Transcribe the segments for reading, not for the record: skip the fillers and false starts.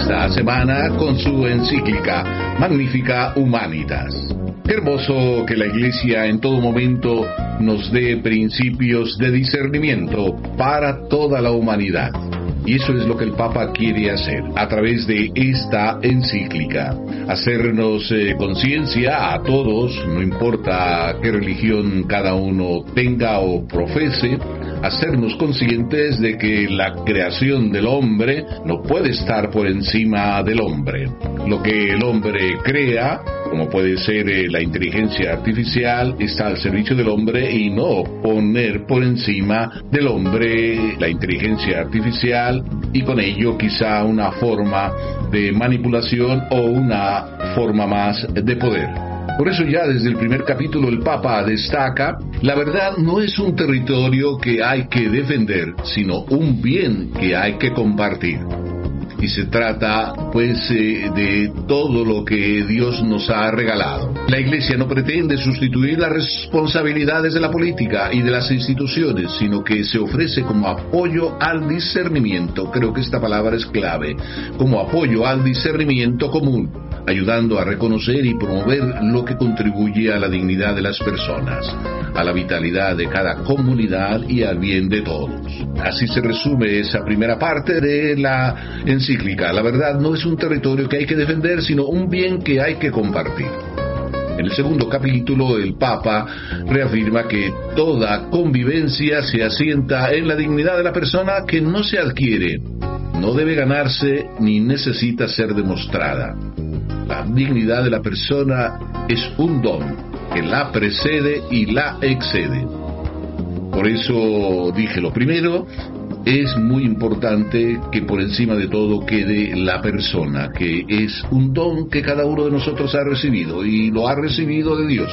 esta semana con su encíclica Magnificat Humanitas. Qué hermoso que la Iglesia en todo momento nos dé principios de discernimiento para toda la humanidad. Y eso es lo que el Papa quiere hacer a través de esta encíclica. Hacernos conciencia a todos, no importa qué religión cada uno tenga o profese, hacernos conscientes de que la creación del hombre no puede estar por encima del hombre. Lo que el hombre crea, como puede ser la inteligencia artificial, está al servicio del hombre y no poner por encima del hombre la inteligencia artificial y con ello quizá una forma de manipulación o una forma más de poder. Por eso ya desde el primer capítulo el Papa destaca: la verdad no es un territorio que hay que defender, sino un bien que hay que compartir. Y se trata, pues, de todo lo que Dios nos ha regalado. La Iglesia no pretende sustituir las responsabilidades de la política y de las instituciones, sino que se ofrece como apoyo al discernimiento. Creo que esta palabra es clave. Como apoyo al discernimiento común, ayudando a reconocer y promover lo que contribuye a la dignidad de las personas, a la vitalidad de cada comunidad y al bien de todos. Así se resume esa primera parte de la encíclica. La verdad no es un territorio que hay que defender, sino un bien que hay que compartir. En el segundo capítulo, el Papa reafirma que toda convivencia se asienta en la dignidad de la persona, que no se adquiere, no debe ganarse ni necesita ser demostrada. La dignidad de la persona es un don que la precede y la excede. Por eso dije lo primero: es muy importante que por encima de todo quede la persona, que es un don que cada uno de nosotros ha recibido y lo ha recibido de Dios.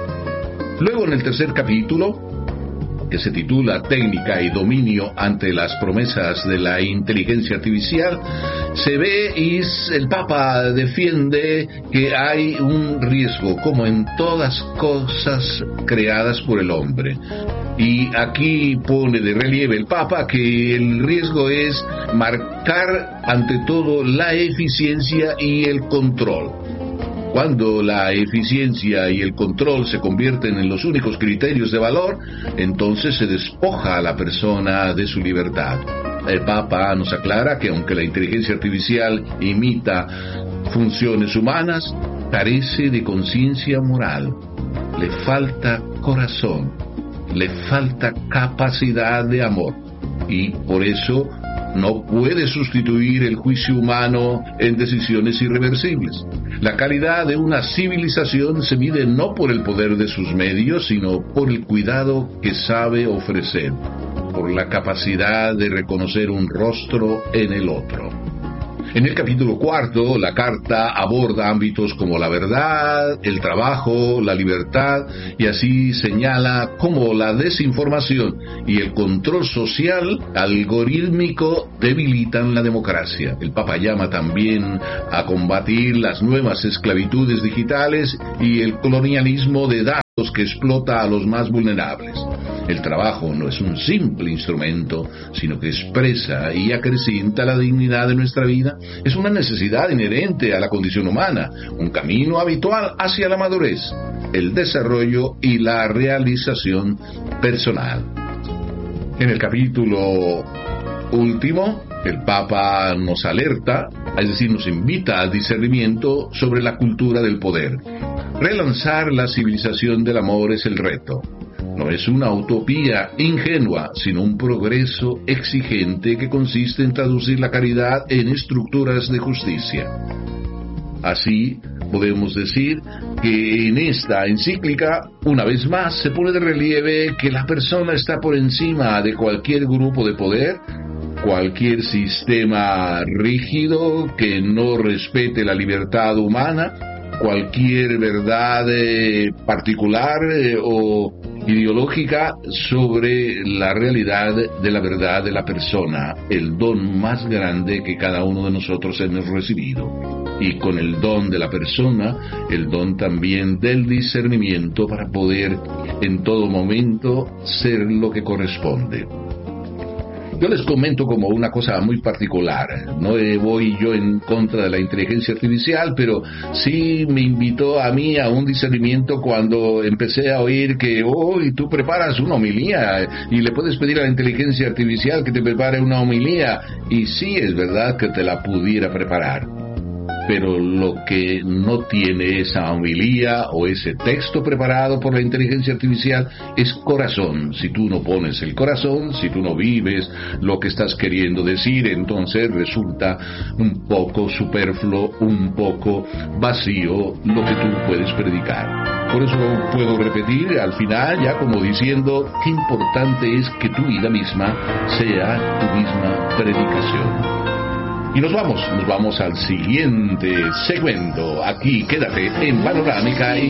Luego, en el tercer capítulo, que se titula Técnica y dominio ante las promesas de la inteligencia artificial, se ve y el Papa defiende que hay un riesgo, como en todas cosas creadas por el hombre. Y aquí pone de relieve el Papa que el riesgo es marcar ante todo la eficiencia y el control. Cuando la eficiencia y el control se convierten en los únicos criterios de valor, entonces se despoja a la persona de su libertad. El Papa nos aclara que aunque la inteligencia artificial imita funciones humanas, carece de conciencia moral, le falta corazón, le falta capacidad de amor, y por eso no puede sustituir el juicio humano en decisiones irreversibles. La calidad de una civilización se mide no por el poder de sus medios, sino por el cuidado que sabe ofrecer, por la capacidad de reconocer un rostro en el otro. En el capítulo cuarto, la carta aborda ámbitos como la verdad, el trabajo, la libertad, y así señala cómo la desinformación y el control social algorítmico debilitan la democracia. El Papa llama también a combatir las nuevas esclavitudes digitales y el colonialismo de datos que explota a los más vulnerables. El trabajo no es un simple instrumento, sino que expresa y acrecienta la dignidad de nuestra vida. Es una necesidad inherente a la condición humana, un camino habitual hacia la madurez, el desarrollo y la realización personal. En el capítulo último, el Papa nos alerta, es decir, nos invita al discernimiento sobre la cultura del poder. Relanzar la civilización del amor es el reto. No es una utopía ingenua, sino un progreso exigente que consiste en traducir la caridad en estructuras de justicia. Así, podemos decir que en esta encíclica, una vez más, se pone de relieve que la persona está por encima de cualquier grupo de poder, cualquier sistema rígido que no respete la libertad humana, cualquier verdad particular o ideológica sobre la realidad de la verdad de la persona, el don más grande que cada uno de nosotros hemos recibido. Y con el don de la persona, el don también del discernimiento para poder en todo momento ser lo que corresponde. Yo les comento como una cosa muy particular. No voy yo en contra de la inteligencia artificial, pero sí me invitó a mí a un discernimiento cuando empecé a oír que hoy tú preparas una homilía y le puedes pedir a la inteligencia artificial que te prepare una homilía. Y sí, es verdad que te la pudiera preparar. Pero lo que no tiene esa homilía o ese texto preparado por la inteligencia artificial es corazón. Si tú no pones el corazón, si tú no vives lo que estás queriendo decir, entonces resulta un poco superfluo, un poco vacío lo que tú puedes predicar. Por eso puedo repetir al final ya como diciendo qué importante es que tu vida misma sea tu misma predicación. Y nos vamos al siguiente segmento. Aquí quédate en Panorámica y